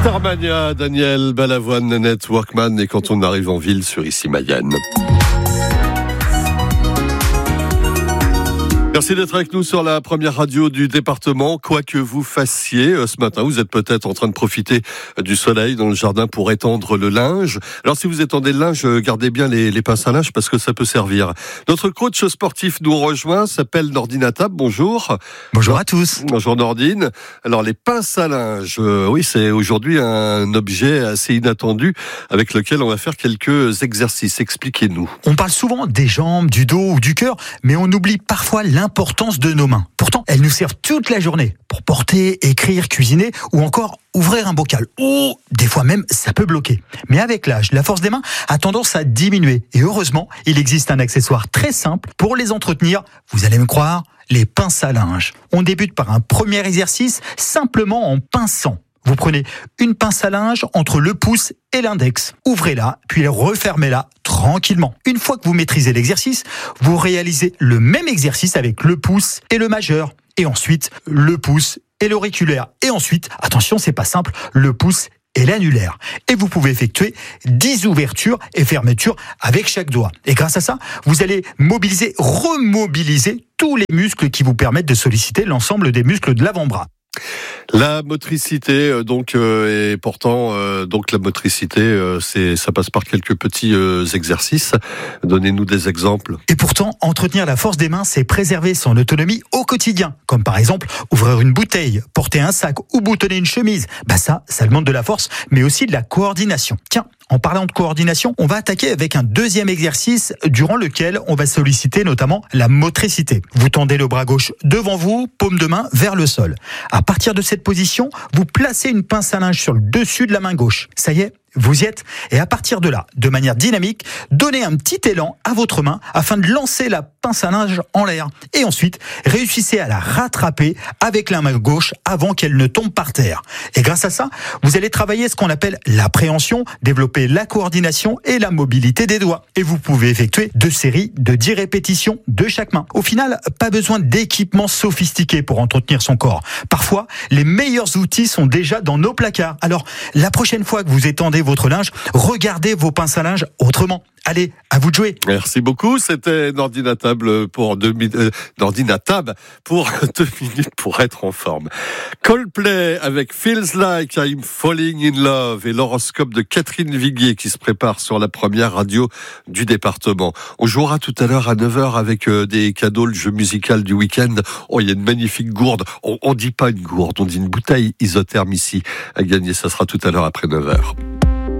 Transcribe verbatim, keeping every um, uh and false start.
Starmania, Daniel Balavoine, Nanette Workman, et quand on arrive en ville sur Ici Mayenne. Merci d'être avec nous sur la première radio du département. Quoi que vous fassiez ce matin, vous êtes peut-être en train de profiter du soleil dans le jardin pour étendre le linge. Alors si vous étendez le linge, gardez bien les, les pinces à linge parce que ça peut servir. Notre coach sportif nous rejoint, s'appelle Nordine Attab. Bonjour. Bonjour à tous. Bonjour Nordine. Alors les pinces à linge, euh, oui, c'est aujourd'hui un objet assez inattendu avec lequel on va faire quelques exercices. Expliquez-nous. On parle souvent des jambes, du dos ou du cœur, mais on oublie parfois l'importance L'importance de nos mains. Pourtant, elles nous servent toute la journée pour porter, écrire, cuisiner ou encore ouvrir un bocal. Ou des fois même, ça peut bloquer. Mais avec l'âge, la force des mains a tendance à diminuer. Et heureusement, il existe un accessoire très simple pour les entretenir. Vous allez me croire, les pinces à linge. On débute par un premier exercice simplement en pinçant. Vous prenez une pince à linge entre le pouce et l'index. Ouvrez-la, puis refermez-la tranquillement. Une fois que vous maîtrisez l'exercice, vous réalisez le même exercice avec le pouce et le majeur. Et ensuite, le pouce et l'auriculaire. Et ensuite, attention, c'est pas simple, le pouce et l'annulaire. Et vous pouvez effectuer dix ouvertures et fermetures avec chaque doigt. Et grâce à ça, vous allez mobiliser, remobiliser tous les muscles qui vous permettent de solliciter l'ensemble des muscles de l'avant-bras. La motricité, donc, euh, et pourtant, euh, donc la motricité, euh, c'est, ça passe par quelques petits euh, exercices. Donnez-nous des exemples. Et pourtant, entretenir la force des mains, c'est préserver son autonomie au quotidien. Comme par exemple, ouvrir une bouteille, porter un sac ou boutonner une chemise. Bah ça, ça demande de la force, mais aussi de la coordination. Tiens, en parlant de coordination, on va attaquer avec un deuxième exercice durant lequel on va solliciter notamment la motricité. Vous tendez le bras gauche devant vous, paume de main vers le sol. À partir de cette position, vous placez une pince à linge sur le dessus de la main gauche. Ça y est, vous y êtes. Et à partir de là, de manière dynamique, donnez un petit élan à votre main afin de lancer la pince à linge en l'air. Et ensuite, réussissez à la rattraper avec la main gauche avant qu'elle ne tombe par terre. Et grâce à ça, vous allez travailler ce qu'on appelle l'appréhension, développer la coordination et la mobilité des doigts. Et vous pouvez effectuer deux séries de dix répétitions de chaque main. Au final, pas besoin d'équipements sophistiqués pour entretenir son corps. Parfois, les meilleurs outils sont déjà dans nos placards. Alors, la prochaine fois que vous étendez votre linge, regardez vos pinces à linge autrement. Allez, à vous de jouer. Merci beaucoup. C'était Nordine Attab pour deux minutes, euh, Nordine Attab pour deux minutes pour être en forme. Coldplay avec Feels Like I'm Falling in Love et l'horoscope de Catherine Viguier qui se prépare sur la première radio du département. On jouera tout à l'heure à neuf heures avec euh, des cadeaux, le jeu musical du week-end. Oh, il y a une magnifique gourde. On, on dit pas une gourde, on dit une bouteille isotherme ici à gagner. Ça sera tout à l'heure après neuf heures.